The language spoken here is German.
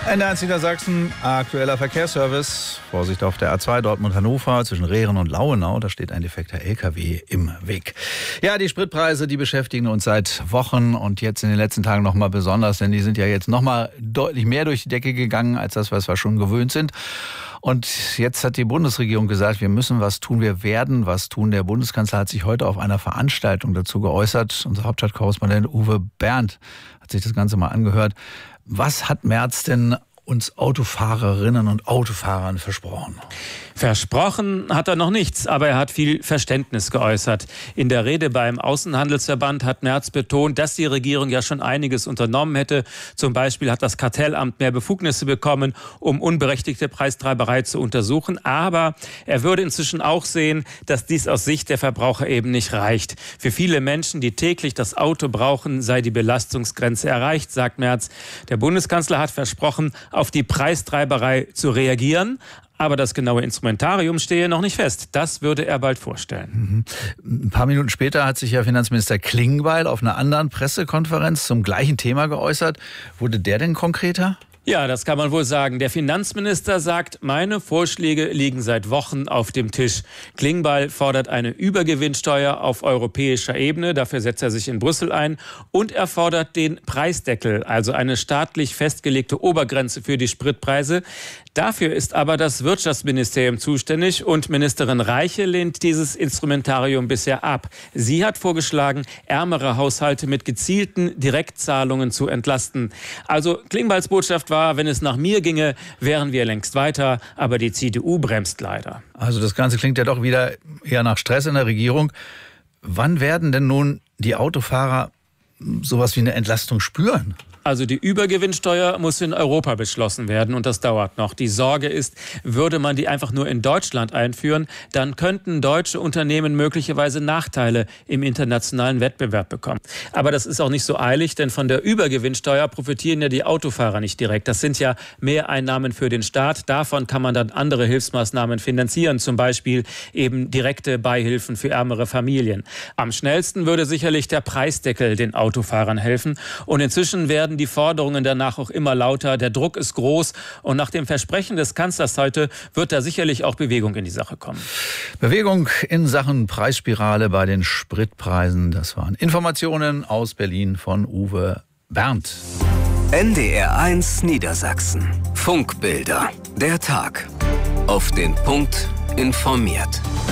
NDR Niedersachsen, aktueller Verkehrsservice. Vorsicht auf der A2 Dortmund-Hannover zwischen Rehren und Lauenau. Da steht ein defekter LKW im Weg. Ja, die Spritpreise, die beschäftigen uns seit Wochen und jetzt in den letzten Tagen noch mal besonders, denn die sind ja jetzt noch mal deutlich mehr durch die Decke gegangen als das, was wir schon gewöhnt sind. Und jetzt hat die Bundesregierung gesagt, wir müssen was tun, wir werden was tun. Der Bundeskanzler hat sich heute auf einer Veranstaltung dazu geäußert. Unser Hauptstadtkorrespondent Uwe Berndt hat sich das Ganze mal angehört. Was hat Merz denn uns Autofahrerinnen und Autofahrern versprochen? Versprochen hat er noch nichts, aber er hat viel Verständnis geäußert. In der Rede beim Außenhandelsverband hat Merz betont, dass die Regierung ja schon einiges unternommen hätte. Zum Beispiel hat das Kartellamt mehr Befugnisse bekommen, um unberechtigte Preistreiberei zu untersuchen. Aber er würde inzwischen auch sehen, dass dies aus Sicht der Verbraucher eben nicht reicht. Für viele Menschen, die täglich das Auto brauchen, sei die Belastungsgrenze erreicht, sagt Merz. Der Bundeskanzler hat versprochen, auf die Preistreiberei zu reagieren. Aber das genaue Instrumentarium stehe noch nicht fest. Das würde er bald vorstellen. Ein paar Minuten später hat sich ja Finanzminister Klingbeil auf einer anderen Pressekonferenz zum gleichen Thema geäußert. Wurde der denn konkreter? Ja, das kann man wohl sagen. Der Finanzminister sagt, meine Vorschläge liegen seit Wochen auf dem Tisch. Klingbeil fordert eine Übergewinnsteuer auf europäischer Ebene. Dafür setzt er sich in Brüssel ein. Und er fordert den Preisdeckel, also eine staatlich festgelegte Obergrenze für die Spritpreise. Dafür ist aber das Wirtschaftsministerium zuständig und Ministerin Reiche lehnt dieses Instrumentarium bisher ab. Sie hat vorgeschlagen, ärmere Haushalte mit gezielten Direktzahlungen zu entlasten. Also Klingbeils Botschaft war, wenn es nach mir ginge, wären wir längst weiter, aber die CDU bremst leider. Also das Ganze klingt ja doch wieder eher nach Stress in der Regierung. Wann werden denn nun die Autofahrer sowas wie eine Entlastung spüren? Also die Übergewinnsteuer muss in Europa beschlossen werden und das dauert noch. Die Sorge ist, würde man die einfach nur in Deutschland einführen, dann könnten deutsche Unternehmen möglicherweise Nachteile im internationalen Wettbewerb bekommen. Aber das ist auch nicht so eilig, denn von der Übergewinnsteuer profitieren ja die Autofahrer nicht direkt. Das sind ja Mehreinnahmen für den Staat. Davon kann man dann andere Hilfsmaßnahmen finanzieren, zum Beispiel eben direkte Beihilfen für ärmere Familien. Am schnellsten würde sicherlich der Preisdeckel den Autofahrern helfen und inzwischen werden die Forderungen danach auch immer lauter. Der Druck ist groß und nach dem Versprechen des Kanzlers heute wird da sicherlich auch Bewegung in die Sache kommen. Bewegung in Sachen Preisspirale bei den Spritpreisen. Das waren Informationen aus Berlin von Uwe Berndt. NDR1 Niedersachsen. Funkbilder. Der Tag. Auf den Punkt informiert.